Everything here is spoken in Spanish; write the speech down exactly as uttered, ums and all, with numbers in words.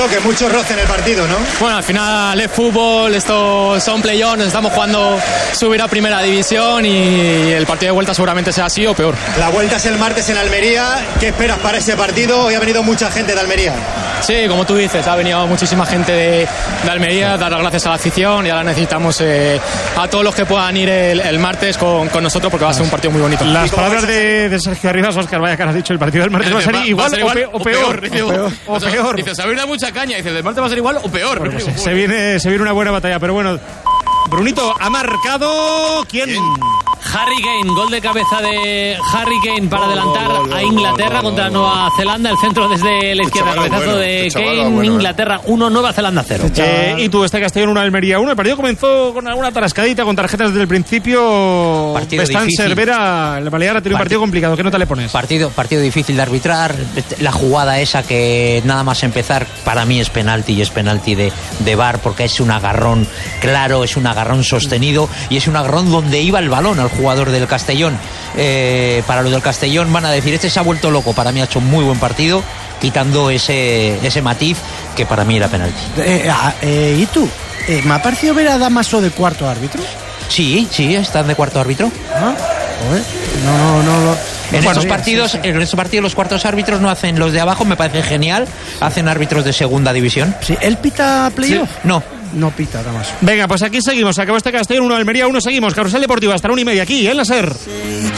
toque, mucho roce en el partido, ¿no? Bueno, al final es fútbol, esto son play-offs, nos estamos jugando subir a primera división y el partido de vuelta seguramente sea así o peor. La vuelta es el martes en Almería. ¿Qué esperas para ese partido? Hoy ha venido mucha gente de Almería. Sí, como tú dices, ha venido muchísima gente de, de Almería, dar las gracias a la afición y ahora necesitamos eh, a todos los que puedan ir el, el martes con, con nosotros porque va a ser un partido muy bonito. Las palabras de, de Sergio Arribas, Óscar, vaya que has dicho, el partido del martes va a ser va, igual, va a ser igual o, pe, o, peor, peor, o peor. O o sea, peor. Dice, se ha habido mucha caña, dice, el martes va a ser igual o peor. Bueno, pues, se, viene, se viene una buena batalla, pero bueno, Brunito, ha marcado... ¿Quién? ¿Quién? Harry Kane, gol de cabeza de Harry Kane para adelantar a Inglaterra contra Nueva Zelanda. El centro desde la izquierda, cabezazo bueno, de Kane, bueno, Inglaterra uno, Nueva Zelanda cero. Eh, y tú, este Castellón uno, Almería uno. El partido comenzó con alguna tarascadita, con tarjetas desde el principio. Partido Bestán difícil. Cervera, el Balear ha tenido un partido complicado. ¿Qué nota le pones? Partido, partido difícil de arbitrar. La jugada esa que nada más empezar, para mí es penalti y es penalti de, de V A R porque es un agarrón claro, es un agarrón sostenido y es un agarrón donde iba el balón al jugador del Castellón. Eh, para los del Castellón van a decir, este se ha vuelto loco. Para mí ha hecho un muy buen partido, quitando ese, ese matiz que para mí era penalti. Eh, eh, ¿Y tú? Eh, ¿Me ha parecido ver a Damaso de cuarto árbitro? Sí, sí, están de cuarto árbitro. ¿Ah? Joder. No, no, no. no. En bueno, estos partidos, sí, sí. en estos partidos los cuartos árbitros no hacen los de abajo, me parece genial. Hacen árbitros de segunda división. Sí, ¿él pita playoff? Sí. No. No pita, Damaso. Venga, pues aquí seguimos. Acabó este Castellón uno, Almería uno. Seguimos. Carrusel Deportivo hasta la una y media aquí en la SER.